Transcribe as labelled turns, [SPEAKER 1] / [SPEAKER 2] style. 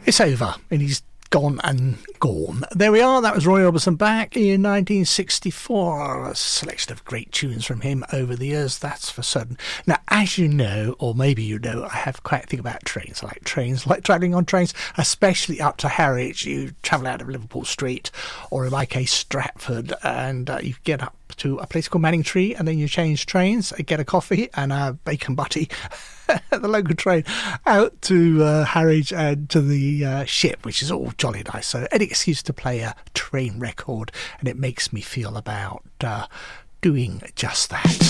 [SPEAKER 1] It's over, and he's gone and gone. There we are. That was Roy Orbison back in 1964. A selection of great tunes from him over the years, that's for certain. Now, as you know, or maybe you know, I have quite a thing about trains. I like trains, I like travelling on trains, especially up to Harwich. You travel out of Liverpool Street, or in my case, Stratford, and you get up to a place called Manningtree, and then you change trains, get a coffee and a bacon butty at the local train out to Harwich and to the ship, which is all jolly nice. So any excuse to play a train record, and it makes me feel about doing just that.